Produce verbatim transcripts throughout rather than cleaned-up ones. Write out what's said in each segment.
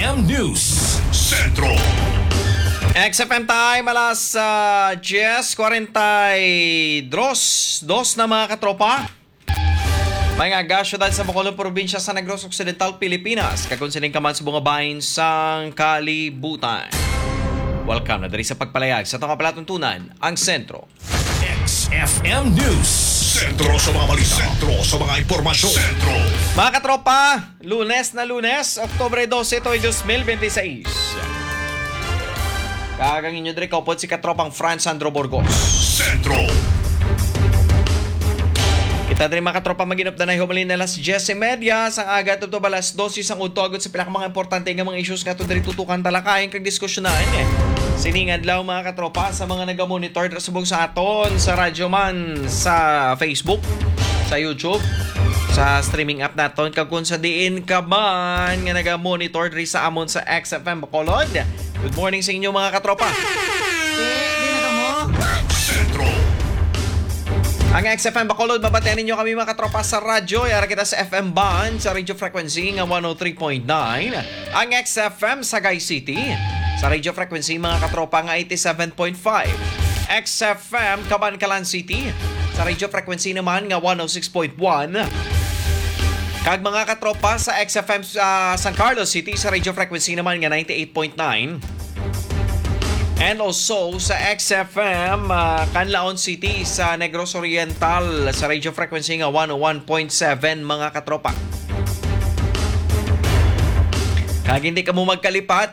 M News Centro. X F M time, alas uh, diyes kuwarenta-dos dos na mga katropa. May nga syudad sa Bacolod, probinsya sa Negros Occidental, Pilipinas. Kagunsiling ka man sa bunga bahin sang kalibutan. Welcome na dari sa pagpalayag sa itong kapalatuntunan, ang Sentro. X F M News. Sentro sa mga balita. Sentro sa mga impormasyon. Sentro. Mga katropa, Lunes na Lunes, Oktubre dose, dos mil veintiséis. Kagang inyo diri kaupod si katropang Franz Sandro Burgos. Sentro. Kita diri mga katropa maginop na humalin na alas diyes media sang aga tubto balas dos sang udto sa pinaka mga importante nga mga issues nga to diri tutukan talakayan kag diskusyonan eh. Siningad law mga katropa sa mga naga-monitor sa subong sa aton sa radyo man, sa Facebook, sa YouTube, sa streaming app naton kag kung sa diin ka man nga naga-monitor diri sa amon sa X F M Bacolod. Good morning sa inyo mga katropa. Sentro. Ang X F M Bacolod, mabatean ninyo kami mga katropa sa radyo. Yara kita sa F M band sa radio frequency nga one oh three point nine. Ang X F M sa Sagay City sa radio frequency mga katropa nga eighty-seven point five. X F M Cabancalan City sa radio frequency naman nga one oh six point one. Kag mga katropa sa X F M sa uh, San Carlos City sa radio frequency naman nga ninety-eight point nine. And also sa X F M uh, Canlaon City sa Negros Oriental sa radio frequency nga one oh one point seven mga katropa. Kag hindi ka mo magkalipat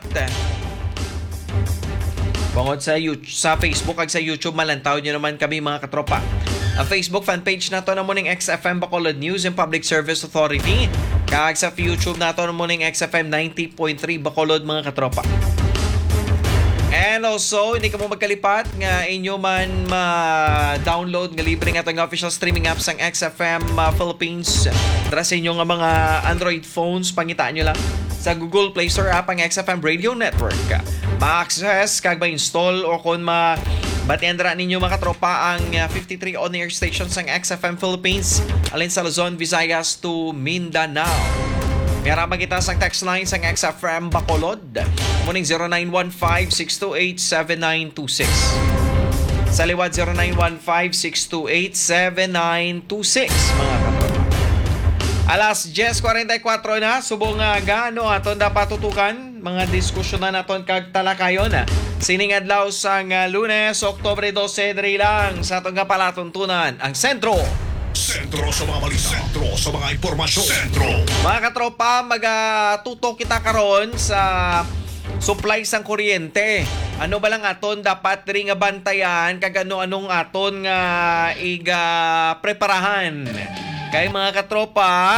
bangod sa YouTube, sa Facebook ag sa YouTube, malantaw nyo naman kami mga katropa. Ang Facebook fanpage nato na muning X F M Bacolod News and Public Service Authority. Kag sa YouTube nato na muning X F M ninety point three Bacolod mga katropa. And also, hindi ka mo magkalipat nga inyo man ma-download nga libre nga itong official streaming apps ng X F M uh, Philippines. Tara sa inyo nga mga Android phones, pangitaan nyo lang sa Google Play Store app ang X F M Radio Network. Ma-access, kag ma-install o kung ma batiandra ninyo mga katropa ang uh, fifty-three on-air stations ng X F M Philippines alin sa Luzon, Visayas to Mindanao. Kaya magkita sa text line sa X F M Bacolod. Muning zero nine one five, six two eight, seven nine two six. Sa liwat zero nine one five, six two eight, seven nine two six mga katropa. Alas diyes kuwarenta-kuwatro na, subong nga gaano aton dapat tutukan mga diskusyon na naton kag talakayon na. Sining adlaw sang uh, Lunes, Oktubre dose, diri lang sa atong kapalatuntunan, ang Sentro. Sentro sa mga balita. Sentro sa mga impormasyon. Sentro. Mga katropa, magatuto kita karon sa supply sang kuryente. Ano ba lang aton dapat diri nga bantayan kag ano-anong aton nga iga preparahan. Kay mga katropa,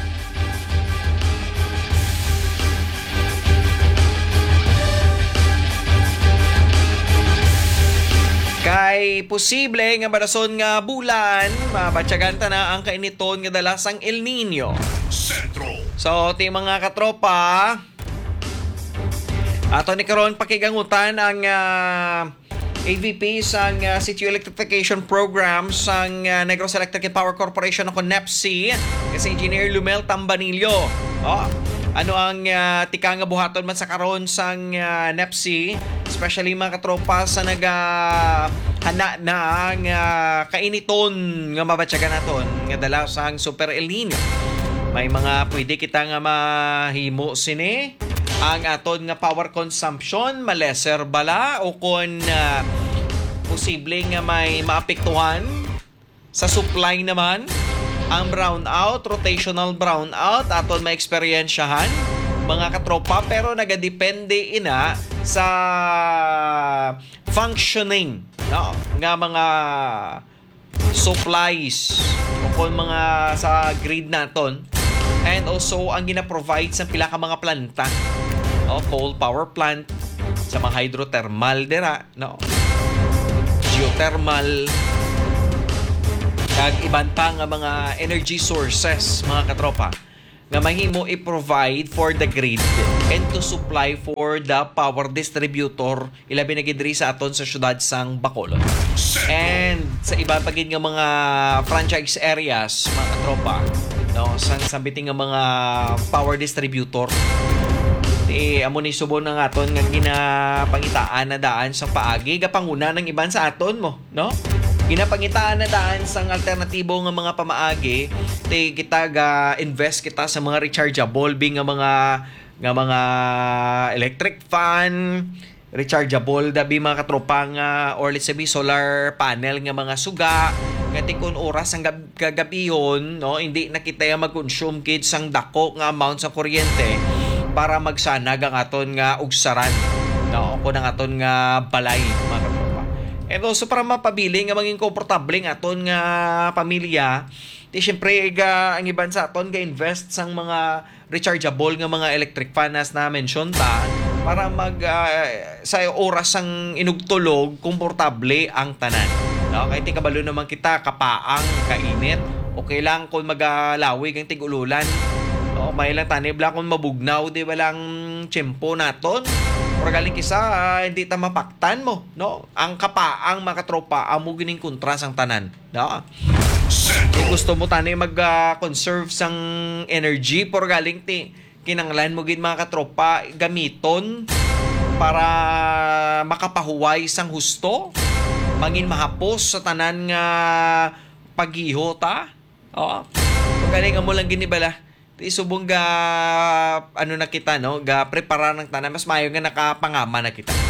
kay posible nga barason nga bulan, mabatyagan ta na ang kainiton nga dalasang El Nino. Sentro. So, ti mga katropa, ato ni karon pakigangutan ang uh, A V P sang uh, City Electrification Program sang uh, Negros Electric and Power Corporation ako N E P C kasi Engineer Lumel Tambanillo. Oh, ano ang uh, tika nga buhaton man sa karon sang uh, N E P C, especially mga katropa sa naga hana na ang uh, kainiton nga mabatyagan naton nga dala sang Super El Nino. May mga pwede kita nga mahimo sini ang aton nga power consumption, maleser bala o kung uh, posible nga may maapektuhan sa supply naman ang brownout, rotational brownout aton ma-eksperyensyahan mga katropa, pero nagadepende ina sa functioning no, nga mga supplies o kung mga sa grid naton, and also ang gina-provide sa pila ka mga planta, no, coal power plant, sa mga hydrothermal dira, no, geothermal, kag ibanta nga mga energy sources mga katropa nga mahimo i-provide for the grid and to supply for the power distributor ilabi na gid sa aton sa syudad sang Bacolod. And sa iba pa gid nga mga franchise areas mga katropa, no, sang sambiting nga mga power distributor, Ti amo ni subon ng aton nga ginapangitaan na daan sa paagi gapanguna ng iban sa aton mo, no? Ginapangitaan na daan sang alternatibo nga mga pamaagi, ti kita ga invest kita sa mga rechargeable bing nga mga nga mga electric fan, rechargeable dabi mga katropang uh, or let's say solar panel nga mga suga nga tikon oras ang gab- kagabihon, no, hindi na kita mag-consume kid sang dako nga amount sa kuryente para magsanag ang aton nga ugsaran, no, ko ng aton nga balay mga katropa. And also para mapabili nga maging komportable ng aton nga pamilya, di syempre ga ang iban sa aton ga invest sang mga rechargeable nga mga electric fan as na mention ta para mag uh, sa oras sang inugtulog komportable ang tanan. No, kay ti kabalo naman kita kapaang kainit. Okay lang kung magalawig ang tig-ululan. No, may lang tanib lang kung mabugnaw di walang tiyempo naton. Pero galing kisa uh, hindi ta mapaktan mo, no? Ang kapaang mga katropa amo gining kontras ang tanan, no? Kung gusto mo tani mag-conserve uh, sang energy por galing ti kinanglan mo gid mga katropa gamiton para makapahuway sang husto mangin mahapos sa tanan nga pagiho ta. Oo. Pag galing mo lang ginibala ti subong ga ano na kita, no, ga prepara ng tanan mas maayo nga nakapangama na kita.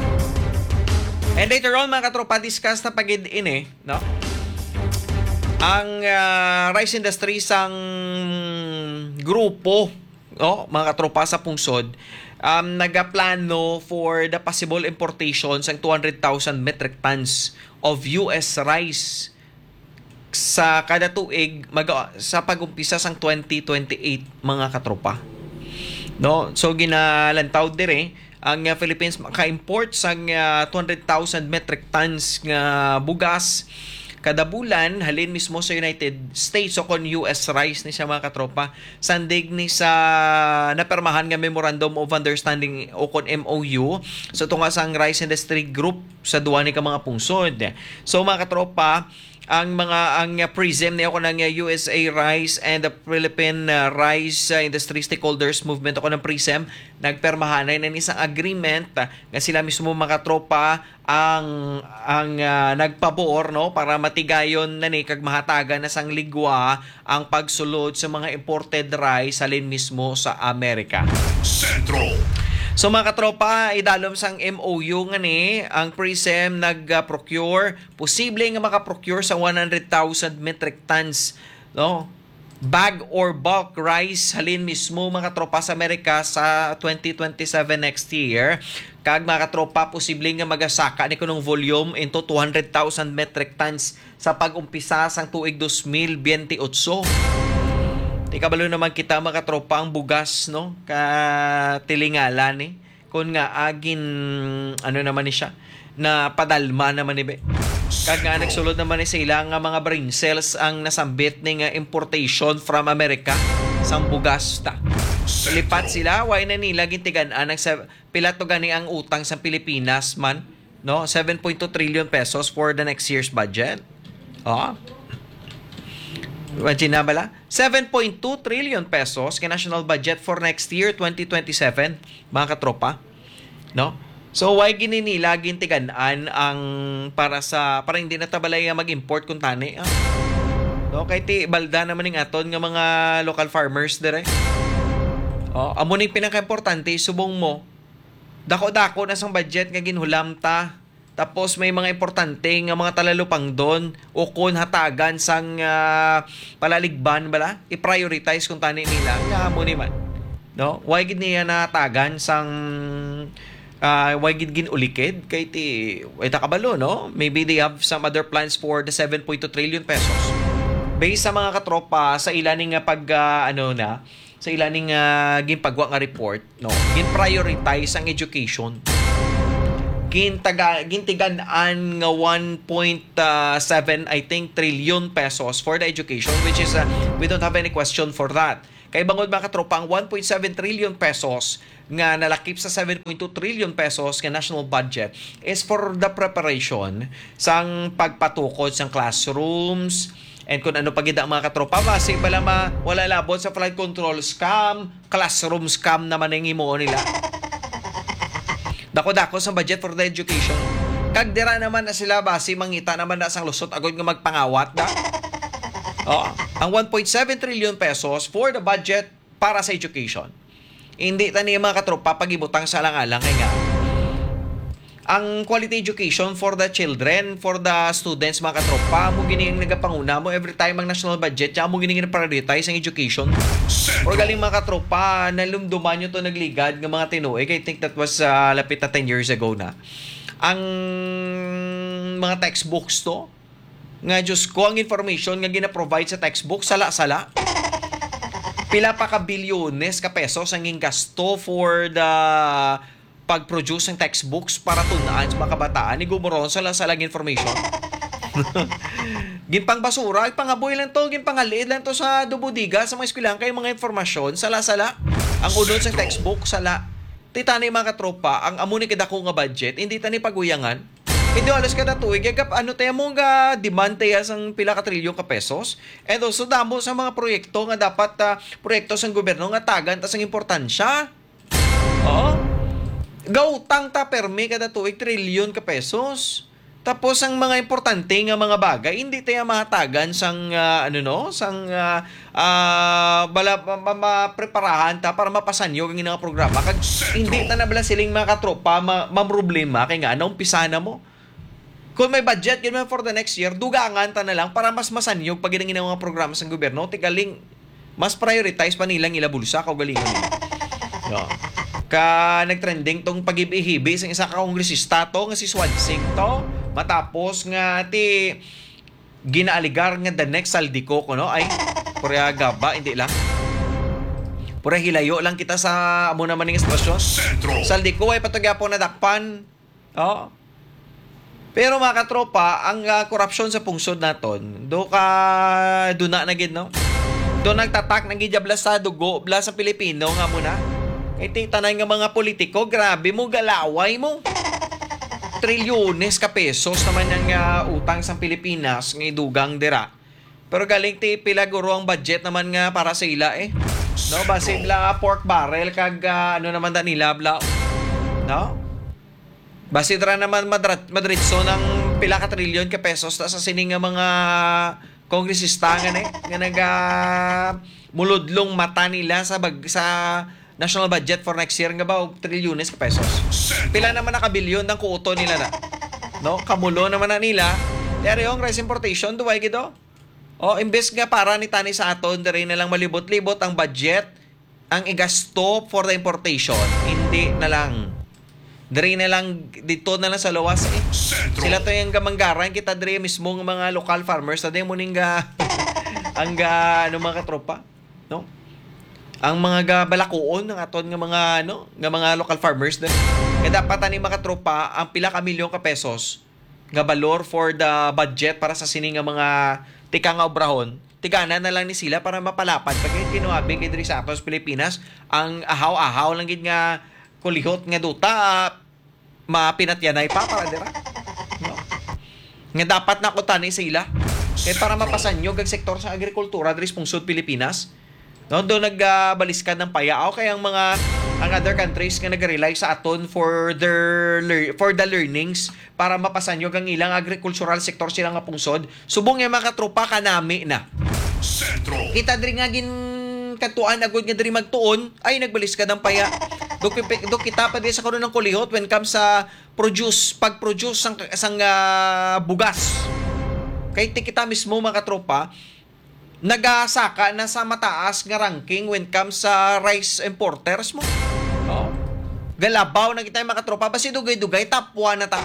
And later on mga katropa discuss na pagid ini, no, ang uh, rice industry sang grupo, no, mga katropa sa pungsod um, nagaplano for the possible importation sang two hundred thousand metric tons of U S rice sa kada tuig mag sa pag-umpisa sang twenty twenty-eight mga katropa, no. So ginalantaw dire ang uh, Philippines maka-import sang uh, two hundred thousand metric tons nga bugas kada bulan halin mismo sa United States o kon U S rice ni siya mga katropa sandig ni sa napermahan nga Memorandum of Understanding o kon M O U so tunga sang rice industry group sa duwa ni ka mga pungsod. So mga katropa ang mga ang uh, PRISM niya ako ng uh, U S A Rice and the Philippine uh, Rice uh, Industry Stakeholders Movement ako ng PRISM nagpermahanay ng isang agreement uh, nga sila mismo mga tropa ang ang uh, nagpabor, no, para matigayon na ni kag mahatagan na sang ligwa ang pagsulod sa mga imported rice halin mismo sa Amerika. Sentro. So mga katropa, idalom sang M O U nga ni, ang PRISM nag-procure, posible nga makaprocure sa one hundred thousand metric tons, no, bag or bulk rice halin mismo mga katropa sa Amerika sa twenty twenty-seven next year. Kag mga katropa, posible nga magasaka ni kunong volume into two hundred thousand metric tons sa pag-umpisa sang tuig twenty twenty-eight. Di kabalo naman kita mga tropa ang bugas, no, katilingalan eh. Kung nga agin ano naman ni siya na padalma naman ni be. Kag nga nagsulod naman ni sila nga mga brain cells ang nasambit ni nga importation from America sang bugas ta. Lipat sila way na nila gintigan-an ang pila to gani ang utang sa Pilipinas man, no, seven point two trillion pesos for the next year's budget. Oh. Imagine na bala? seven point two trillion pesos ka national budget for next year, twenty twenty-seven, mga katropa. No? So, why gininila, gintigan-an ang para sa, para hindi natabalay mag-import kung tani. Ah. No? Kaya ti, balda naman ng aton ng mga local farmers dire. Oh, amo ni pinaka-importante, subong mo, dako-dako na sang budget nga ginhulam ta. Tapos may mga importante nga mga talalupang doon o kung hatagan sang uh, palaligban bala, i-prioritize kung tani nila. Nga mo ni man. No? Why gid niya natagan sang uh, why gid ginulikid kay ti way ta kabalo, no? Maybe they have some other plans for the seven point two trillion pesos. Based sa mga katropa sa ilaning nga pag uh, ano na sa ilaning uh, ginpagwa nga report, no? Gin-prioritize ang education. Gintaga, gintigan-an nga one point seven I think trillion pesos for the education, which is uh, we don't have any question for that. Kay bangod mga katropa ang one point seven trillion pesos nga nalakip sa seven point two trillion pesos nga national budget is for the preparation sang pagpatukod sang classrooms And kung ano pagida ang mga katropa, basi pala ma, wala labot sa flight control scam, classroom scam naman ang imo nila. Dako-dako sa budget for the education. Kagdira naman na sila basi mangita naman na sang lusot agad nga magpangawat da. Oh, ang one point seven trillion pesos for the budget para sa education. Hindi tani mga katropa pagibutang sa alang-alang kay nga ang quality education for the children, for the students, mga katropa, mo gining nagapanguna mo every time ang national budget, ya mo gining prioritize ang education. Or galing mga katropa, nalumduman nyo to nagligad ng mga tinuig. I think that was uh, lapit na ten years ago na. Ang mga textbooks to, nga Diyos ko, ang information nga gina-provide sa textbook, sala-sala. Pila pa ka bilyones ka pesos ang gasto for the pag-produce ng textbooks para tunaan sa mga kabataan ni Gumuron sa lasalang information. Ginpang basura, pangaboy lang to, ginpangaliid lang to sa dubudiga sa mga eskwelahan kay mga informasyon, sala-sala. Ang unod sa textbook, sala. Titani mga katropa, ang amo ni kadako nga budget, hindi tani paguyangan. Hindi alas kada tuig, gagap ano tayo mo nga demand tayo sang pila ka trilyon ka pesos. And also, damo sa mga proyekto nga dapat uh, proyekto sang gobyerno nga tagan tas ang importansya. Oo. Gautang ta permi kada tuig trilyon ka pesos. Tapos ang mga importante nga mga bagay hindi tayo mahatagan sang uh, ano no, sang uh, uh, bala ma-preparahan ta para mapasanyo ang mga programa kag hindi ta na bala siling mga katropa ma, ma-problema kay nga anong pisana mo. Kung may budget gid for the next year, dugangan ta na lang para mas masanyog pag ginang mga programa sa gobyerno, tigaling mas prioritize pa nilang ila bulsa kag galingon nila. No. Ka nagtrending tong pag-ibihibi sa isa ka kongresista to nga si Swansing to matapos nga ti ginaaligar nga the next Saldico kuno ay pura gaba hindi lang pura hilayo lang kita sa amo naman ng estasyon Saldico ay patugyapo na dakpan oh. Pero mga katropa ang uh, korupsyon sa pungsod naton do ka duna na gid no do nagtatak nang gidabla sa dugo bla sa Pilipino nga muna. Iti tanay nga mga politiko, grabe mo, galaway mo. Trilyones ka pesos naman yung uh, utang sa Pilipinas ng idugang dira. Pero galing ti pila guro ang budget naman nga para sa ila eh. No, base bla pork barrel kag uh, ano naman da nila bla. No? Base dra naman madrat madritso ng pila ka trilyon ka pesos ta sa sining nga mga kongresista nga ne nga naga muludlong mata nila sa bag, sa national budget for next year nga ba og trilyones ka pesos. Pila naman na kabilyon ng kuuto nila na. No, kamulo naman na nila. Pero yung rice importation duway gido. O imbes nga para ni tani sa aton diri na lang malibot-libot ang budget ang igasto for the importation. Hindi na lang. Diri na lang dito na lang sa luwas eh. Sila to yung gamanggaran kita diri mismo ng mga local farmers sa mo ning ga ang ga ano mga katropa, no? Ang mga balakuon ng aton nga mga ano, nga mga local farmers din. Kaya dapat ani mga tropa ang pila ka milyon ka pesos nga balor for the budget para sa sining nga mga tika nga obrahon. Tigana na lang ni sila para mapalapad pag kinuhabi kay diri sa atos Pilipinas ang ahaw-ahaw lang gid nga kulihot nga duta uh, mapinatyanay pa para dira. No? Nga dapat nakutan ni sila kay para mapasanyo ang sektor sa agrikultura diri sa pungsod Pilipinas. No, do nagbaliskad uh, ng payao kaya ang mga ang other countries nga nag-rely sa aton for their for the learnings para mapasanyo ang ilang agricultural sector sila nga pungsod. Subong nga mga tropa kanami na. Sentro. Kita diri nga gin katuan agud nga diri magtuon ay nagbaliskad ng paya. Do, do kita pa di sa karon ng kulihot when comes sa produce pag-produce sang sang uh, bugas. Kay ti kita mismo mga tropa nagasaka na sa mataas nga ranking when comes sa rice importers mo. Oh. Galabaw na kita mga katropa basi dugay-dugay top one na ta.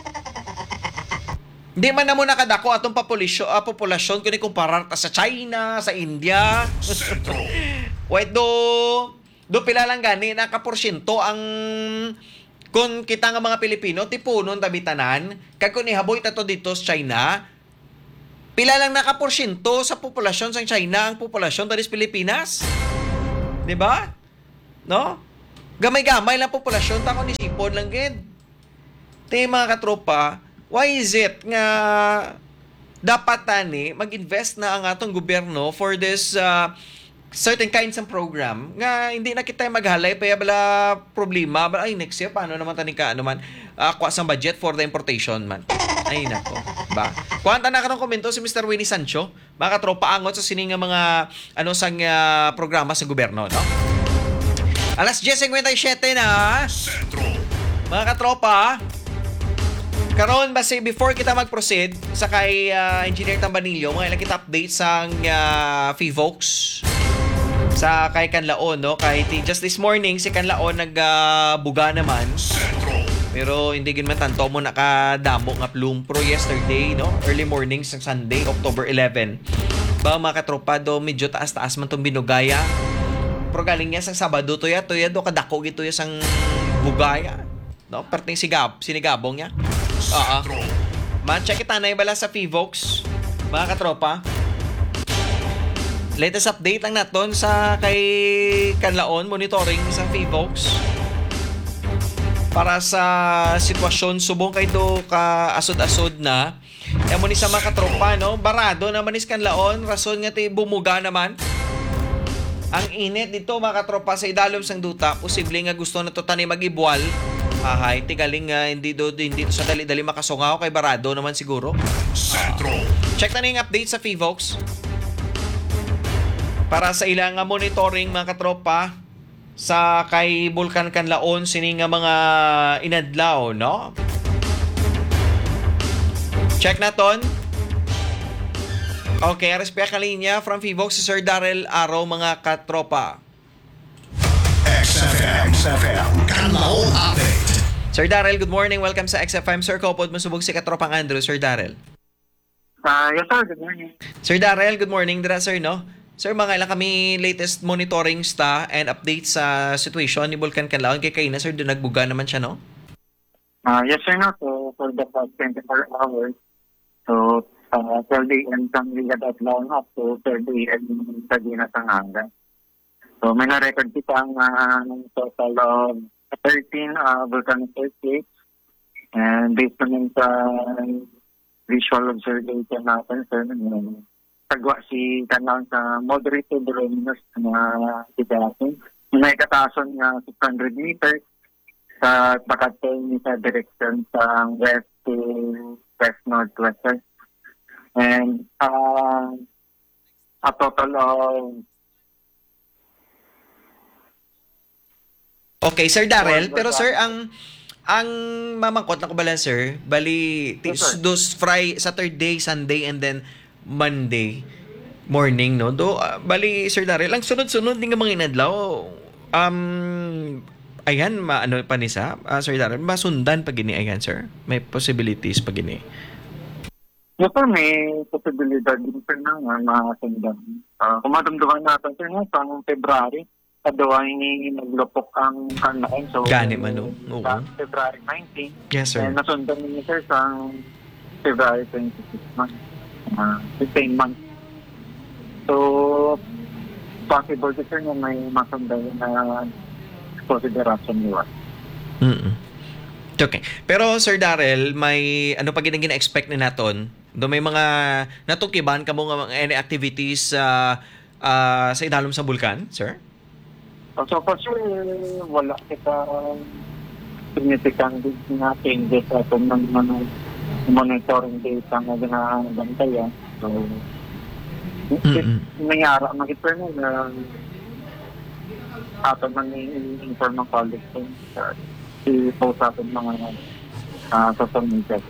Hindi man na mo nakadako atong populasyon, uh, populasyon kung ikumparar ta sa China, sa India. Wait do do pila lang gani na ka porsyento ang kung kita nga mga Pilipino tipunon tabitanan kag kun ihaboy ta to dito sa China. Pila lang naka-porsyento sa populasyon sa China ang populasyon dali sa Pilipinas? 'Di ba? No? Gamay-gamay lang populasyon ta kun isipon lang gid. Te mga katropa, why is it nga dapat tani mag-invest na ang atong gobyerno for this uh, certain kinds of program nga hindi na kita maghalay pa bala problema bala, ay next year paano naman tani ka ano man uh, kuha sang budget for the importation man. Ay nako ba kuanta na kanang komento si Mister Winnie Sancho mga katropa angot sa sini nga mga ano sang uh, programa sa gobyerno no. Alas ten fifty-seven na Sentro. mga katropa. Karon base before kita mag-proceed sa kay uh, Engineer Tambanillo, mga ilang kita update sa uh, Fivox sa kay Kanlaon no kay just this morning si Kanlaon nagbuga uh, naman. Sentro. Pero hindi gid man tanto mo nakadamo nga plume pro yesterday no early morning sa Sunday October eleven. Ba mga katropa do medyo taas-taas man tong binugaya. Pero galing niya sa Sabado to ya to ya do kadako gito ya sang bugaya no perting sigab sinigabong niya. Oo. Man-check kita na bala sa Fivox, mga katropa. Latest update lang naton sa kay Kanlaon, monitoring sa Fivox. Para sa sitwasyon, subong kay do ka asod-asod na. Emo ni sa mga katropa, no? Barado naman is Kanlaon, rason nga ti bumuga naman. Ang init dito, mga katropa, sa idalom sang duta, posible nga gusto na to tani mag-ibwal. Ahay, tigaling nga uh, hindi do hindi to sa dali-dali makasungaw kay barado naman siguro. Sentro. Check na ning update sa Fivox. Para sa ilang nga monitoring mga katropa sa kay Bulkan Kanlaon sini nga mga inadlaw, no? Check naton. Okay, respect ka linya from Fivox si Sir Darrell Araw mga katropa. X F M. X F M. Kanlaon Update. Sir Darrell, good morning. Welcome sa X F M. Sir, kopod masubog si Katropang Andrew. Sir Darrell. Uh, yes sir, good morning. Sir Darrell, good morning. Dira, sir, no? Sir, mga ilang kami latest monitoring sta and update sa situation ni Bulkan Kanlaon. Kay kaina, sir, doon nagbuga naman siya, no? Uh, yes sir, no? So, for the past twenty-four hours, so, uh, twelve a.m. kang ligat at long up to twelve a.m. sa Ginas ang hanggang. So, may na-record kita ang uh, total of thirteen uh, volcanic earthquakes. And based naman sa visual observation natin, sir, um, tagwa si Kanlaon sa moderate to luminous na tigasin. May katason nga six hundred meters sa bakatay ni sa direction sa west to west northwest. And uh, a total of Okay, Sir Darrell, pero sir, ang ang mamangkot na ko ba lang, sir, bali, Yes, sir. dos Friday, Saturday, Sunday, and then Monday morning, no? Do, ah, bali, Sir Darrell, ang sunod-sunod din nga mga inadlaw, um, ayan, ma, ano pa ni sa, ah, Sir Darrell, masundan pag gini, ayan, sir? May possibilities pag gini. yes, sir, may posibilidad din sir na nga makasundan. Uh, kung madumduman natin sir nga sa February, kadawa ini naglupok ang Kanlaon. So, Gani man, no? Oo. sa February nineteenth, Yes, sir. and nasundan ni sir sa February twenty-sixth month, uh, fifteen months. So, possible to sir na may masundan na consideration niwa. Mm. Okay. Pero Sir Darrell, may ano pa ginang gina-expect ni naton? Do may mga natukiban kamo nga mga any activities sa uh, sa idalom sa bulkan, sir? So, so for sure, wala kita significant na changes sa itong ng mga monitoring data na ginabantayan. So, Mm-mm. nangyara, makita mo na ato man yung informal college sa i-post ato mga uh, social media.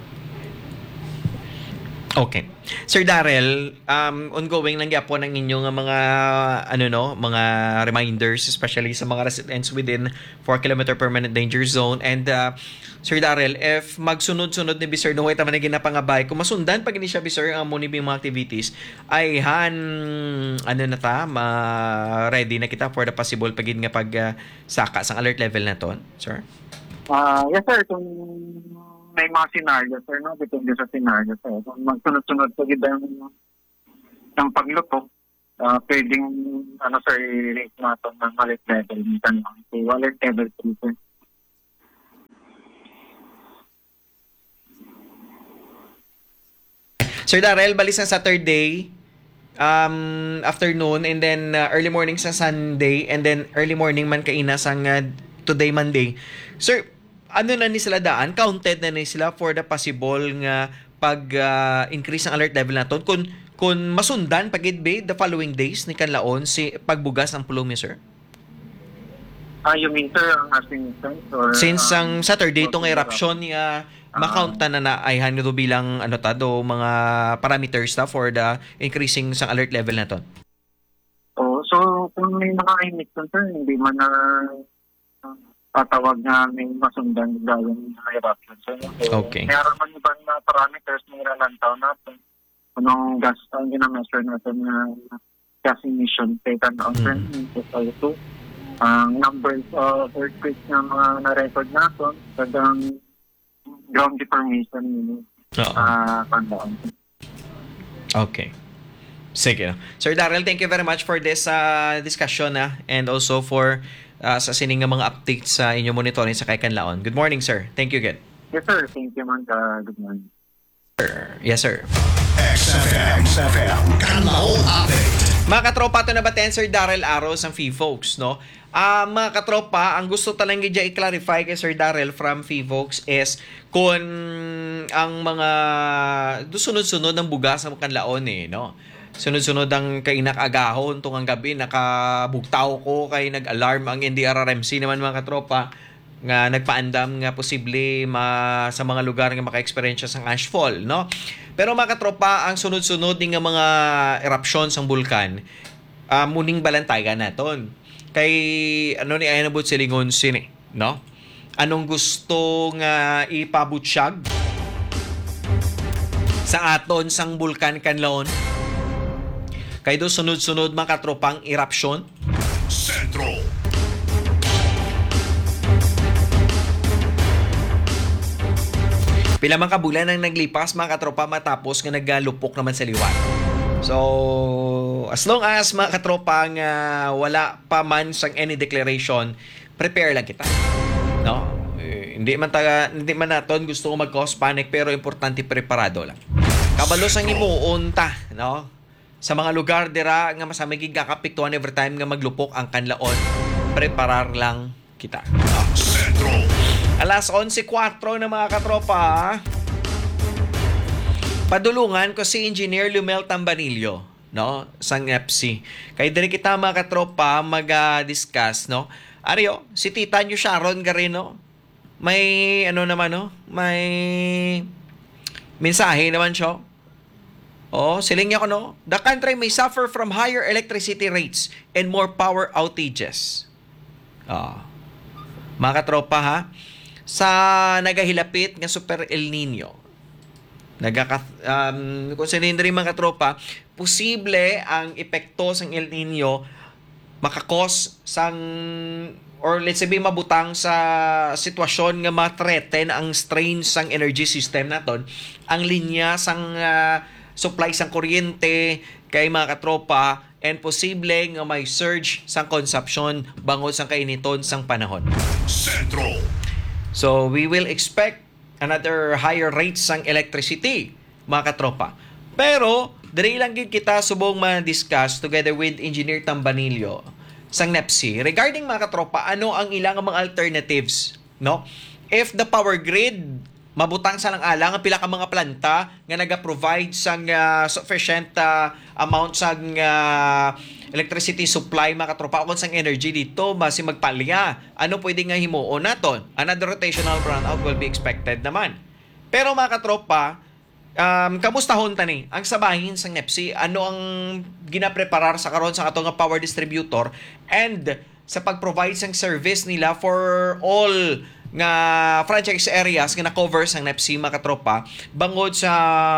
Okay. Sir Darrell, um, ongoing lang gyapon ang inyong mga ano no, mga reminders especially sa mga residents within four kilometer permanent danger zone. And uh, Sir Darrell, if magsunod-sunod ni Sir Noy taman na ginapangabay, kung masundan pag ini siya Sir ang muni mga activities, ay han ano na ta, ma ready na kita for the possible pagin nga pag uh, saka sang alert level na ton, sir. Uh, yes sir, kung may mga scenario sir, no? Depende sa scenario sir. Kung magsunod-sunod pa gid ang ng paglupok, uh, pwedeng ano sir, i-rate natin ng alert level minsan lang. So, alert level three sir. Sir Darrell, balis na Saturday, um, afternoon, and then uh, early morning sa Sunday, and then early morning man kaina sang uh, today Monday. Sir, ano na ni sila daan? Counted na ni sila for the possible nga pag-increase uh, ng alert level naton kung kung masundan pagid be the following days ni kanlaon si pagbugas ang pulong ni sir? Ah, you mean, sir, ang asking sense? Or, Since um, ang Saturday itong eruption niya, ma-count na na ay hanyo bilang ano ta do mga parameters ta for the increasing sa alert level na to. Oh, so kung may naka-emit sir, hindi man na uh, tatawag na may masundan gawin ng eruption. So, Okay. Mayroon man ibang na parameters na ilalantaw natin. Anong gas ang gina-measure natin na gas emission taken on mm-hmm. two. Ang numbers of earthquakes na mga na-record natin, tagang ground deformation Oo. uh, pandaan. Okay. Sige. Sir Darrell, thank you very much for this uh, discussion na and also for uh, sa sining nga mga updates sa inyong monitoring sa Kaykanlaon. Good morning, sir. Thank you again. Yes, sir. Thank you, man. Uh, good morning. Sir. Yes, sir. X F M, X F M, Kanlaon Update. Mga katropa, ito na ba Sir Darrell Aros ang F-Folks, no? Ah, mga katropa, ang gusto talagang gidya i-clarify kay Sir Darrell from F-Folks is kung ang mga sunod-sunod ng bugas ng kanlaon eh, no? Sunod-sunod ang kainak-agahon tong ang gabi nakabugtaw ko kay nag-alarm ang N D R R M C naman mga katropa nga nagpaandam nga posible ma, sa mga lugar nga maka-experience sang ashfall, no? Pero mga katropa, ang sunod-sunod din nga mga eruption sang bulkan, uh, muning balantagan naton. Kay ano ni ayan abot silingon sini, no? Anong gusto nga ipabutsyag sa aton sang bulkan kanlaon? Kay do sunod-sunod mga katropang eruption. Sentro. Pila man kabulan ang naglipas mga katropa matapos nga naggalupok naman sa liwan. So, as long as mga katropa nga wala pa man sang any declaration, prepare lang kita. No? Eh, hindi man taga, hindi man naton gusto ko mag-cause panic pero importante preparado lang. Kabalo sang imuon ta, no? Sa mga lugar dira nga masamig gakapiktuan every time nga maglupok ang kanlaon, preparar lang kita. No? Sentro. Alas eleven four na mga katropa. Padulungan ko si Engineer Lumel Tambanillo, no, sang F C. Kay diri kita mga katropa mag-discuss, no. Aryo, si Tita nyo Sharon Garino, may ano naman, no, may mensahe naman siya. Oh, siling niya ko, no. The country may suffer from higher electricity rates and more power outages. Oh. Mga katropa, ha, sa nagahilapit nga Super El Nino, nagaka um, kung sinin rin mga katropa, posible ang epekto sang El Nino makakos sang or let's say mabutang sa sitwasyon nga ma-threaten ang strain sang energy system naton, ang linya sang uh, supply sang kuryente kay mga katropa, and posible nga may surge sang consumption bangod sang kainiton sang panahon. Sentro. So, we will expect another higher rates sang electricity, mga katropa. Pero, diri lang gid kita subong ma-discuss together with Engineer Tambanillo sang N E P C regarding mga katropa, ano ang ilang mga alternatives, no? If the power grid mabutang sa lang alang ang pila ka mga planta nga naga-provide sang uh, sufficient uh, amount sang uh, electricity supply mga katropa o sang energy dito basi magpalya, ano pwede nga himuon naton? Another rotational brownout will be expected naman. Pero mga katropa, um, kamustahon tani ang sabahin sang N E P C, ano ang ginapreparar sa karon sa atong power distributor and sa pag-provide sang service nila for all nga franchise areas nga na-cover sang N E P C mga katropa bangod sa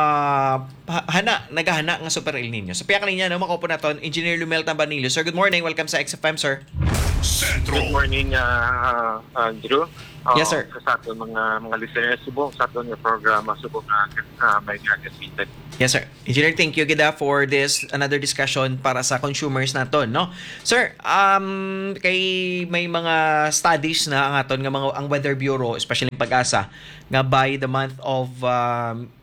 hana, nagahana nga Super El Nino. So, piyak niya, no, makaupo naton, Engineer Lumel Tambanillo. Sir, good morning. Welcome sa X F M, sir. Sentro. Good morning, uh, uh, Drew. Uh, Yes, sir. Sa ato mga mga listeners, subong sa ato nga programa, subong na uh, may nagasitan. Yes, sir. Engineer, thank you gida for this another discussion para sa consumers naton, no? Sir, um kay may mga studies na ang aton nga mga ang Weather Bureau, especially Pag-asa, nga by the month of um,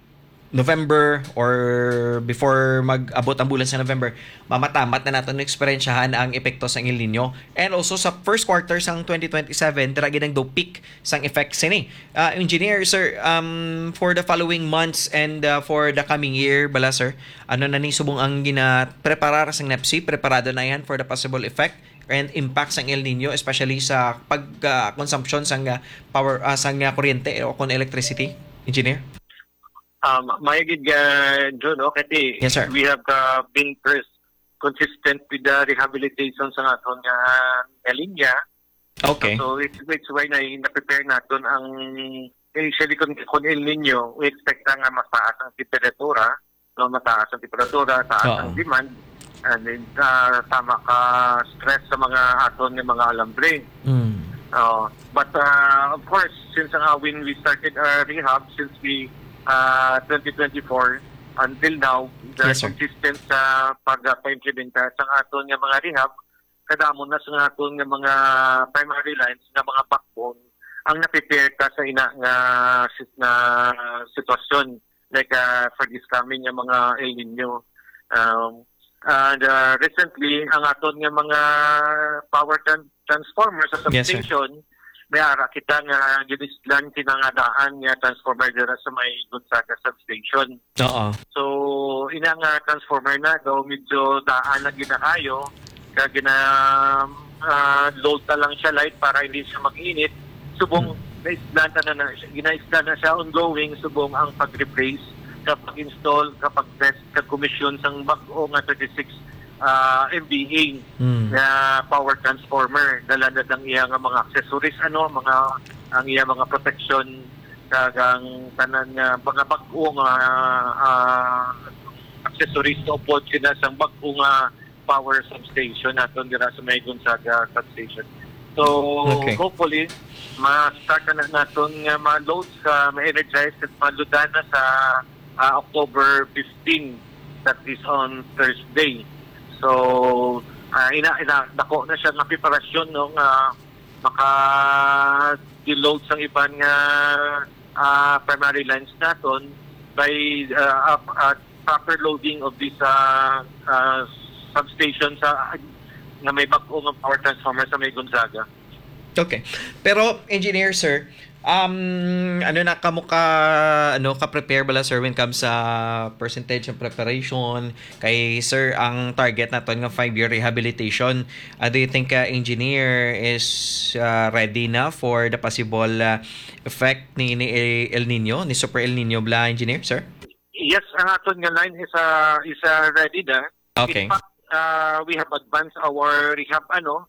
November or before mag-abot ang bulan sa November, mamatamat na natin eksperyensyahan ang epekto sa El Nino. And also sa first quarter sang twenty twenty-seven, dira ginang do peak sang effect sini. Uh, engineer sir, um for the following months and uh, for the coming year bala sir, ano na ni subong ang gina preparar sang NEPSI, preparado na yan for the possible effect and impact sang El Nino, especially sa pag uh, consumption sang uh, power uh, sang uh, kuryente o kon electricity, engineer? Um, mayagid uh, John, no? Kasi Yes, sir. we have uh, been first consistent with the rehabilitation sa aton nga uh, linya. Okay. So it's, it's why na na-prepare natin ang initially kung, kung El Nino, we expect nga mas taas ang temperatura, no, mataas ang temperatura, taas Oo. ang demand, and then uh, tama ka stress sa mga aton nga mga alambre. Mm. Uh, but uh, of course, since uh, when we started our rehab, since we uh, twenty twenty-four until now, the Yes, sir. consistent sa pag-implementa sa aton nga mga rehab, kadamo na sa aton nga mga primary lines nga mga backbone ang na-prepare ka sa ina nga sit na sitwasyon like uh, for this coming nga mga El Nino. Um, and uh, recently, ang aton nga mga power tran- transformers sa Yes, sir. substation, may ara kita nga ginislan kinangadaan nga transformer dira sa may Gonzaga substation. Oo. So ina nga transformer na daw medyo daan na ginakayo kaya gina uh, load ta lang siya light para hindi siya mag-init. Subong Hmm. naislan na na ginaislan na siya ongoing subong ang pag-replace kapag install kapag test kag commission sang bag-o nga thirty-six uh, M V A Mm. na power transformer dala na ng iya nga mga accessories ano mga ang iya mga protection kagang tanan nga mga bag-o nga uh, accessories to upod sina sang bag-o nga power substation naton dira sa may Gonzaga substation. So Okay. hopefully ma-start na naton nga ma-load sa ma-energize at maludan na sa uh, October fifteenth, that is on Thursday. So, uh, ina ina dako na siya nga preparasyon no nga maka-deload sa iban nga uh, primary lines naton by uh, uh, uh, proper loading of this uh, uh, substation sa nga may bag-o nga power transformer sa may Gonzaga. Okay. Pero engineer sir, um ano na kamo ka ano ka prepare bala sir when comes sa percentage of preparation kay sir ang target naton nga five year rehabilitation. Uh, do you think uh, engineer is uh, ready na for the possible uh, effect ni, ni El Nino, ni Super El Nino bla engineer sir? Yes, ang aton nga line is uh, is uh, ready na. Okay. In fact, uh, we have advanced our rehab ano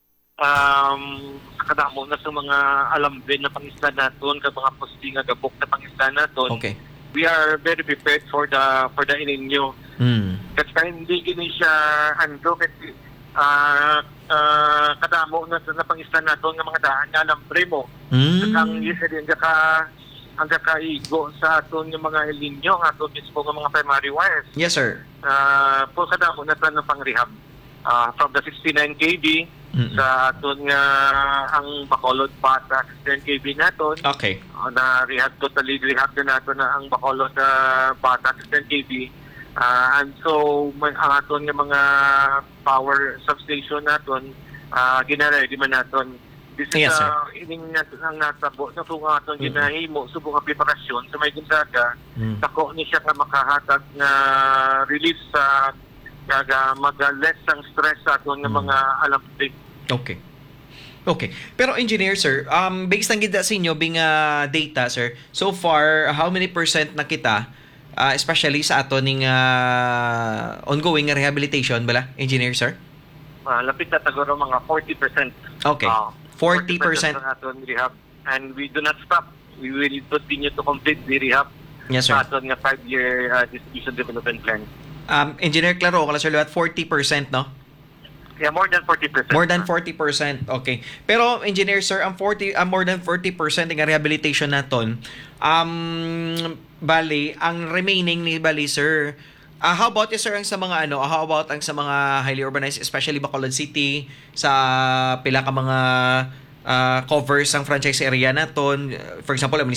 um kadamo na sa mga alambre na pangisda naton kag mga posting nga gabok na pangisda naton. Okay. We are very prepared for the for the El Nino. Mm. Kasi hindi gini siya ando kasi uh, uh, kadamo na sa pangisda naton nga mga daan nga alambre mo. Mm. Ang usually ang ka ang kakaigo sa aton nga mga El Nino, ang aton mismo nga mga primary wires. Yes sir. Uh, po kadamo na tan pang rehab. Uh, from the sixty-nine K V Mm-mm. sa aton nga ang Bacolod Bata sixty-nine K V naton. Okay. Uh, na rehab totally rehab na naton na ang Bacolod uh, Bata sixty-nine K V. Uh, and so may, ang aton nga mga power substation naton uh, gina-ready man naton. This is Yes, sir. uh, ining naton ang natabo sa kung aton Mm-mm. ginahimo subong ang preparasyon sa may Gonzaga. Mm. Dako ni siya ka makahatag nga relief sa kaga mag-less ang stress sa aton nga Mm. mga alambre. Okay. Okay. Pero engineer sir, um based lang gid sa inyo bing uh, data sir, so far how many percent na kita uh, especially sa ato ning uh, ongoing nga rehabilitation bala engineer sir? Uh, lapit na taguro mga forty percent. Okay. Uh, forty percent. ang aton rehab, and we do not stop. We will continue to complete the rehab Yes sa sir. aton nga five-year uh, distribution development plan. Um engineer klaro kala sir at forty percent no? Yeah, more than forty percent. More than forty percent. Okay. Pero engineer sir, ang forty uh, more than forty percent nga rehabilitation naton, um bali ang remaining ni bali sir, uh, how about is sir ang sa mga ano, how about ang sa mga highly urbanized especially Bacolod City sa pila ka mga uh, covers ang franchise area naton, for example